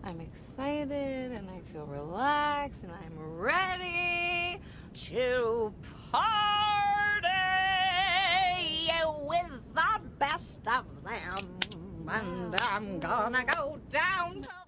I'm excited and I feel relaxed and I'm ready to party with the best of them. And I'm gonna go downtown.